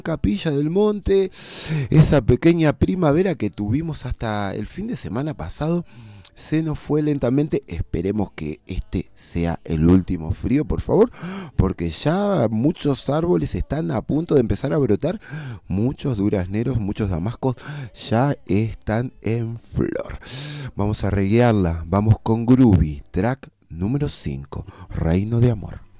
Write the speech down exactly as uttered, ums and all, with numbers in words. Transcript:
Capilla del Monte, esa pequeña primavera que tuvimos hasta el fin de semana pasado, se nos fue lentamente. Esperemos que este sea el último frío, por favor, porque ya muchos árboles están a punto de empezar a brotar. Muchos durazneros, muchos damascos ya están en flor. Vamos a reguearla. Vamos con Groovy, track número cinco, Reino de Amor.